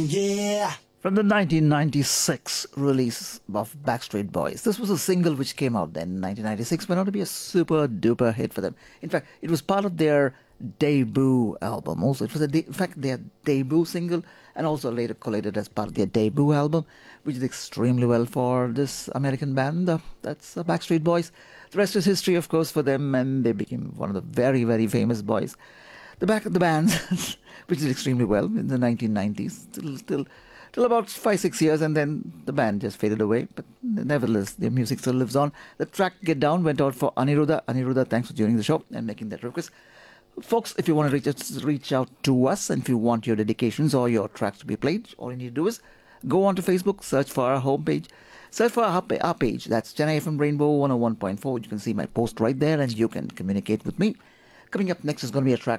Yeah. From the 1996 release of Backstreet Boys. This was a single which came out then in 1996, went on to be a super duper hit for them. In fact, it was part of their debut album. Also, it was in fact their debut single, and also later collated as part of their debut album, which did extremely well for this American band. That's Backstreet Boys. The rest is history, of course, for them, and they became one of the very, very famous boys. The back of the band, which did extremely well in the 1990s, till about 5-6 years, and then the band just faded away. But nevertheless, their music still lives on. The track "Get Down" went out for Aniruddha. Aniruddha, thanks for joining the show and making that request. Folks, if you want to reach out to us, and if you want your dedications or your tracks to be played, all you need to do is go onto Facebook, search for our homepage, search for our page. That's Chennai FM Rainbow 101.4. You can see my post right there, and you can communicate with me. Coming up next is going to be a track